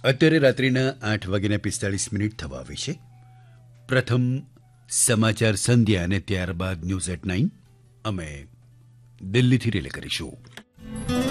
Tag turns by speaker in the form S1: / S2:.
S1: અત્યારે રાત્રિના 8:45 થવા આવી છે. પ્રથમ સમાચાર સંધ્યા અને ત્યારબાદ ન્યૂઝ એટ 9 અમે દિલ્હીથી રિલે કરીશું.